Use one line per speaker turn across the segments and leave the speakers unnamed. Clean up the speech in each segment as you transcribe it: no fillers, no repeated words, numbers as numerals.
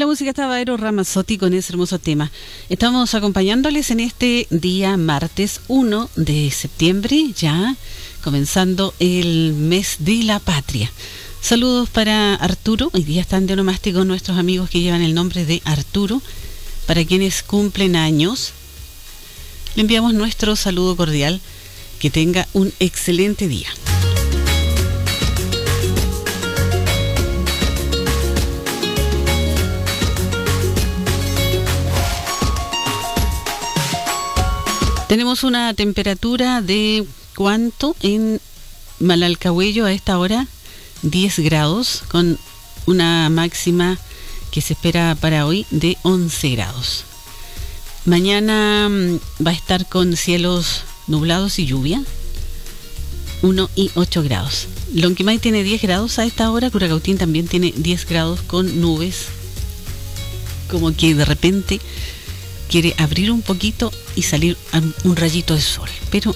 la música estaba Eros Ramazzotti con ese hermoso tema. Estamos acompañándoles en este día martes 1 de septiembre, ya comenzando el mes de la patria. Saludos para Arturo. Hoy día están de onomástico nuestros amigos que llevan el nombre de Arturo. Para quienes cumplen años, le enviamos nuestro saludo cordial. Que tenga un excelente día. Tenemos una temperatura de ¿cuánto? En Malalcahuello a esta hora, 10 grados, con una máxima que se espera para hoy de 11 grados. Mañana va a estar con cielos nublados y lluvia, 1 y 8 grados. Lonquimay tiene 10 grados a esta hora, Curacautín también tiene 10 grados con nubes, como que de repente quiere abrir un poquito y salir un rayito de sol, pero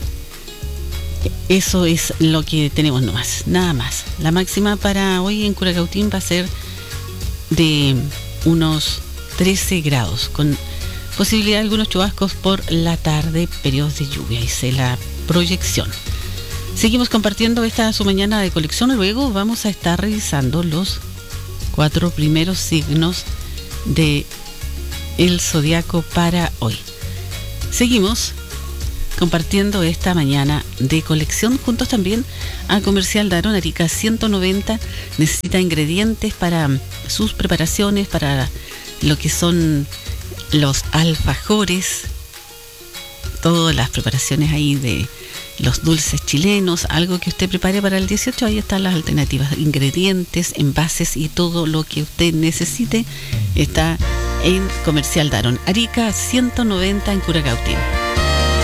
eso es lo que tenemos nomás, nada más. La máxima para hoy en Curacautín va a ser de unos 13 grados, con posibilidad de algunos chubascos por la tarde, periodos de lluvia, hice la proyección. Seguimos compartiendo esta su mañana de colección. Luego vamos a estar revisando los 4 primeros signos de el zodiaco para hoy. Seguimos compartiendo esta mañana de colección juntos también a Comercial Darón Arica 190. Necesita ingredientes para sus preparaciones, para lo que son los alfajores, todas las preparaciones ahí de los dulces chilenos, algo que usted prepare para el 18, ahí están las alternativas, ingredientes, envases y todo lo que usted necesite está en Comercial Darón Arica 190 en Curacautín.